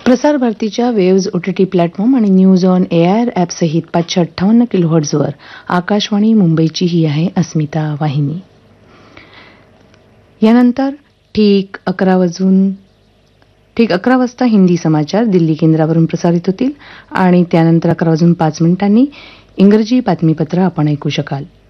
प्रसार भारतीच्या waves OTT platform आणि न्यूज ऑन एआर ॲपसहित 558 किलोहर्ट्झवर आकाशवाणी मुंबईची ही आहे अस्मिता वाहिनी. यानंतर ठीक 11 वाजता हिंदी समाचार दिल्ली केंद्रावरून प्रसारित होतील आणि त्यानंतर 11:05 इंग्रजी बातमीपत्र आपण ऐकू शकाल.